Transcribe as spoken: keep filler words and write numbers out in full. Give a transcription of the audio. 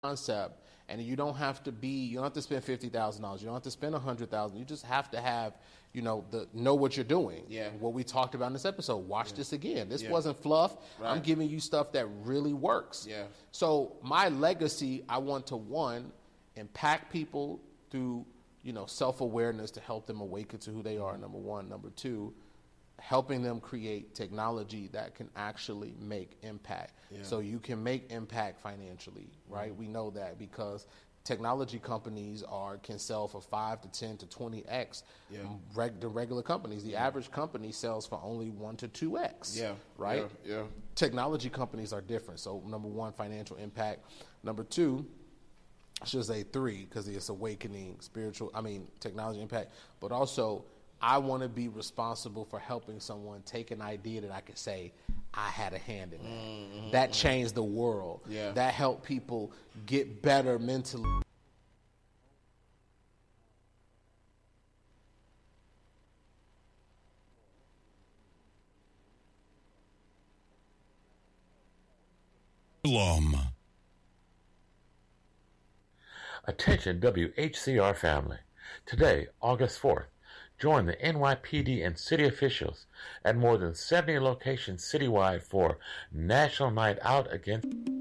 concept, and you don't have to be, you don't have to spend fifty thousand dollars, you don't have to spend one hundred thousand dollars, you just have to have, you know, the know what you're doing. Yeah. What we talked about in this episode, watch yeah. this again. This yeah. wasn't fluff. Right. I'm giving you stuff that really works. Yeah. So my legacy, I want to, one, impact people through, you know, self-awareness to help them awaken to who they are, number one. Number two, helping them create technology that can actually make impact. Yeah. So you can make impact financially, right? Mm-hmm. We know that because technology companies are can sell for five to ten to twenty x yeah. reg, the regular companies. The yeah. average company sells for only one to two x. Yeah. Right? Yeah. yeah. Technology companies are different. So number one, financial impact. Number two, I should say three, because it's awakening, spiritual, I mean, technology impact, but also I want to be responsible for helping someone take an idea that I could say, I had a hand in that. Mm-hmm. That changed the world. Yeah. That helped people get better mentally. Attention W H C R family. Today, August fourth, join the N Y P D and city officials at more than seventy locations citywide for National Night Out Against